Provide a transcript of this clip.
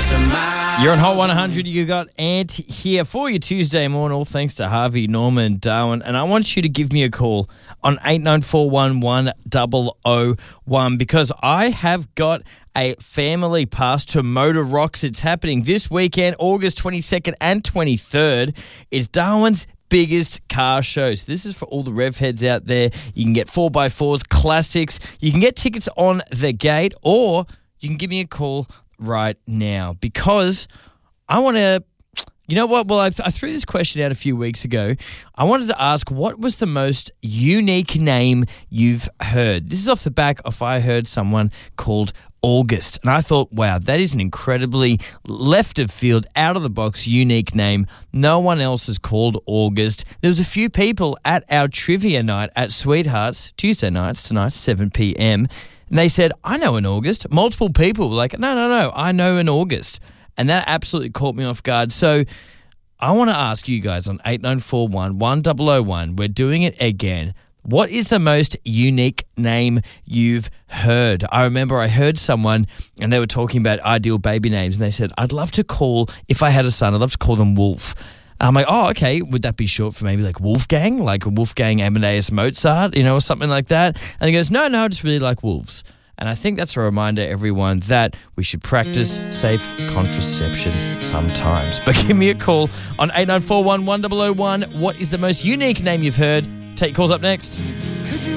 You're on Hot 100. You got Ant here for your Tuesday morning, all thanks to Harvey, Norman, Darwin. And I want you to give me a call on 89411001 because I have got a family pass to Motor Rocks. It's happening this weekend, August 22nd and 23rd. It's Darwin's biggest car shows. This is for all the rev heads out there. You can get 4x4s, classics. You can get tickets on the gate, or you can give me a call right now because I want to, you know what? Well, I threw this question out a few weeks ago. I wanted to ask, what was the most unique name you've heard? This is off the back of I heard someone called August. And I thought, wow, that is an incredibly left of field, out of the box, unique name. No one else is called August. There was a few people at our trivia night at Sweethearts, Tuesday nights tonight, 7 p.m. And they said, I know an August. Multiple people were like, no, I know an August. And that absolutely caught me off guard. So I want to ask you guys on 89411001, we're doing it again. What is the most unique name you've heard? I remember I heard someone and they were talking about ideal baby names and they said, I'd love to call, if I had a son, I'd love to call them Wolf. And I'm like, oh, okay, would that be short for maybe like Wolfgang? Like Wolfgang Amadeus Mozart, or something like that? And he goes, no, I just really like wolves. And I think that's a reminder, everyone, that we should practice safe contraception sometimes. But give me a call on 89411001. What is the most unique name you've heard? Take your calls up next. Could you